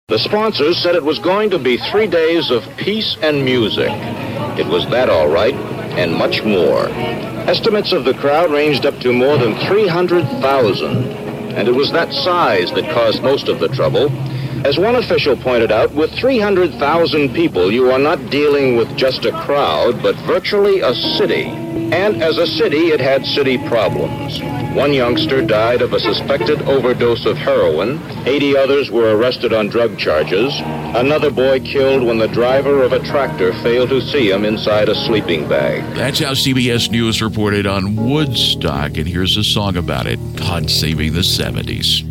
The sponsors said it was going to be 3 days of peace and music. It was that all right, and much more. Estimates of the crowd ranged up to more than 300,000, and it was that size that caused most of the trouble. As one official pointed out, with 300,000 people, you are not dealing with just a crowd, but virtually a city. And as a city, it had city problems. One youngster died of a suspected overdose of heroin. 80 others were arrested on drug charges. Another boy killed when the driver of a tractor failed to see him inside a sleeping bag. That's how CBS News reported on Woodstock, and here's a song about it, God Saving the 70s.